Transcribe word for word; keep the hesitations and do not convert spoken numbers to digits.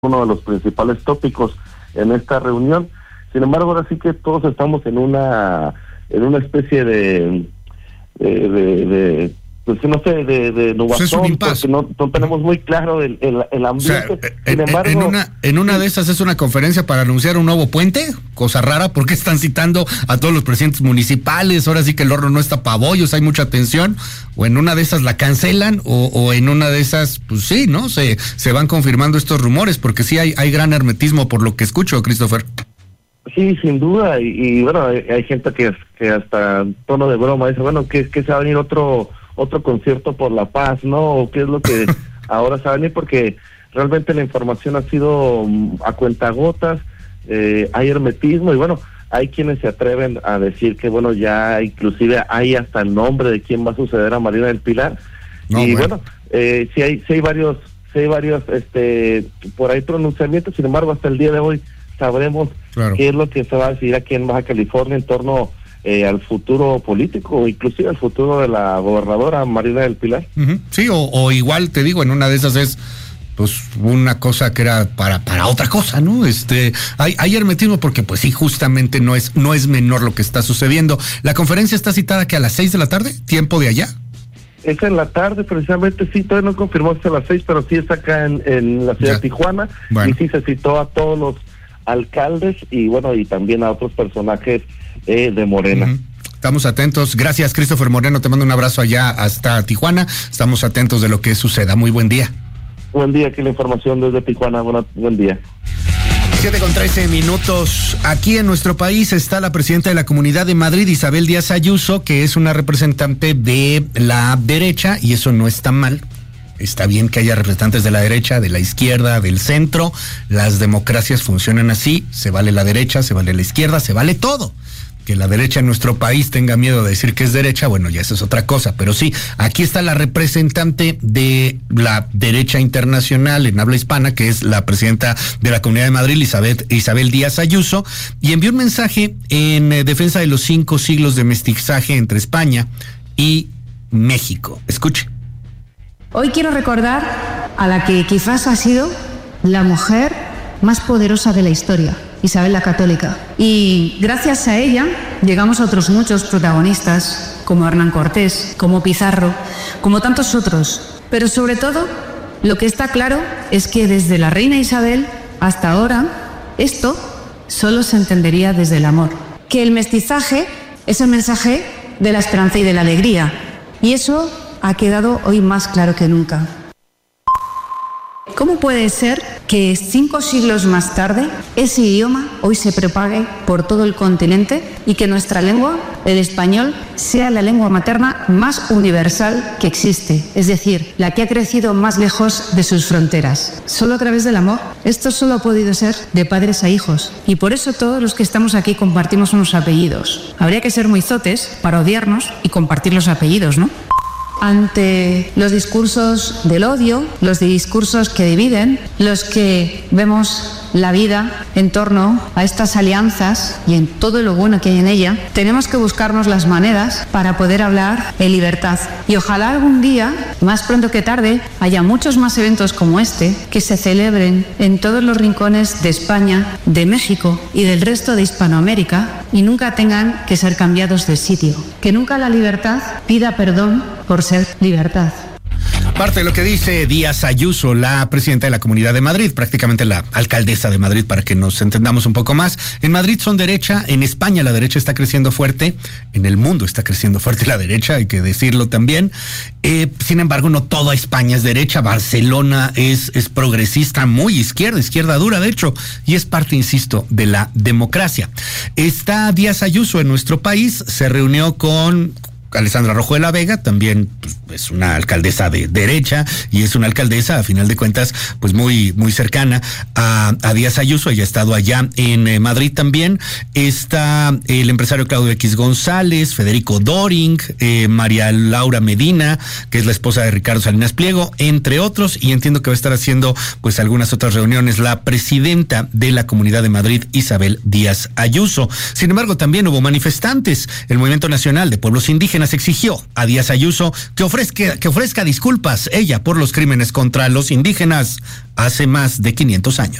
uno de los principales tópicos en esta reunión. Sin embargo, ahora sí que todos estamos en una en una especie de de, de, de pues no sé, de, de nubazón, porque no, no tenemos muy claro el, el, el ambiente. O sea, Sin en, embargo, en una en una de esas es una conferencia para anunciar un nuevo puente, cosa rara, porque están citando a todos los presidentes municipales. Ahora sí que el horno no está pa' bollos, hay mucha tensión. O en una de esas la cancelan, o, o en una de esas, pues sí, ¿no? Se se van confirmando estos rumores, porque sí hay hay gran hermetismo por lo que escucho, Christopher. Sí, sin duda, y, y bueno, hay, hay gente que, que hasta en tono de broma dice, bueno, que, que se va a venir otro otro concierto por la paz, ¿no? O qué es lo que ahora se va a venir, porque realmente la información ha sido a cuentagotas, eh, hay hermetismo, y bueno, hay quienes se atreven a decir que, bueno, ya inclusive hay hasta el nombre de quién va a suceder a Marina del Pilar, no, y bueno, bueno eh, sí hay sí hay varios, sí hay varios, este, por ahí pronunciamientos. Sin embargo, hasta el día de hoy sabremos claro. qué es lo que se va a decidir aquí en Baja California en torno eh, al futuro político, inclusive al futuro de la gobernadora Marina del Pilar. Uh-huh. Sí, o, o igual te digo, en una de esas es pues una cosa que era para para otra cosa, ¿no? Este, hay, hay hermetismo porque pues sí, justamente no es no es menor lo que está sucediendo. La conferencia está citada que a las seis de la tarde, tiempo de allá. Es en la tarde, precisamente, sí, todavía no confirmó que a las seis, pero sí está acá en, en la ciudad ya. de Tijuana, bueno. y sí se citó a todos los alcaldes y bueno, y también a otros personajes eh, de Morena. Uh-huh. Estamos atentos. Gracias, Christopher Moreno. Te mando un abrazo allá hasta Tijuana. Estamos atentos de lo que suceda. Muy buen día. Buen día, aquí la información desde Tijuana. Buena, buen día. siete con trece minutos. Aquí en nuestro país está la presidenta de la Comunidad de Madrid, Isabel Díaz Ayuso, que es una representante de la derecha, y eso no está mal. Está bien que haya representantes de la derecha, de la izquierda, del centro. Las democracias funcionan así. Se vale la derecha, se vale la izquierda, se vale todo. Que la derecha en nuestro país tenga miedo de decir que es derecha, bueno, ya eso es otra cosa. Pero sí, aquí está la representante de la derecha internacional en habla hispana, que es la presidenta de la Comunidad de Madrid, Isabel, Isabel Díaz Ayuso, y envió un mensaje en eh, defensa de los cinco siglos de mestizaje entre España y México. Escuche. Hoy quiero recordar a la que quizás ha sido la mujer más poderosa de la historia, Isabel la Católica. Y gracias a ella llegamos a otros muchos protagonistas, como Hernán Cortés, como Pizarro, como tantos otros. Pero sobre todo, lo que está claro es que desde la reina Isabel hasta ahora, esto solo se entendería desde el amor. Que el mestizaje es el mensaje de la esperanza y de la alegría. Y eso ha quedado hoy más claro que nunca. ¿Cómo puede ser que cinco siglos más tarde ese idioma hoy se propague por todo el continente y que nuestra lengua, el español, sea la lengua materna más universal que existe? Es decir, la que ha crecido más lejos de sus fronteras. Solo a través del amor. Esto solo ha podido ser de padres a hijos. Y por eso todos los que estamos aquí compartimos unos apellidos. Habría que ser muy zotes para odiarnos y compartir los apellidos, ¿no? Ante los discursos del odio, los discursos que dividen, los que vemos la vida en torno a estas alianzas y en todo lo bueno que hay en ella, tenemos que buscarnos las maneras para poder hablar en libertad. Y ojalá algún día, más pronto que tarde, haya muchos más eventos como este que se celebren en todos los rincones de España, de México y del resto de Hispanoamérica y nunca tengan que ser cambiados de sitio. Que nunca la libertad pida perdón por ser libertad. Parte de lo que dice Díaz Ayuso, la presidenta de la Comunidad de Madrid, prácticamente la alcaldesa de Madrid, para que nos entendamos un poco más. En Madrid son derecha, en España la derecha está creciendo fuerte, en el mundo está creciendo fuerte la derecha, hay que decirlo también. Eh, sin embargo, no toda España es derecha. Barcelona es, es progresista, muy izquierda, izquierda dura, de hecho, y es parte, insisto, de la democracia. Está Díaz Ayuso en nuestro país, se reunió con Alessandra Rojo de la Vega, también pues, es una alcaldesa de derecha y es una alcaldesa, a final de cuentas, pues muy muy cercana a, a Díaz Ayuso. Ella ha estado allá en eh, Madrid también. Está el empresario Claudio X González, Federico Doring, eh, María Laura Medina, que es la esposa de Ricardo Salinas Pliego, entre otros, y entiendo que va a estar haciendo pues algunas otras reuniones la presidenta de la Comunidad de Madrid, Isabel Díaz Ayuso. Sin embargo, también hubo manifestantes. El Movimiento Nacional de Pueblos Indígenas indígenas exigió a Díaz Ayuso que ofrezca, que ofrezca disculpas ella por los crímenes contra los indígenas hace más de quinientos años.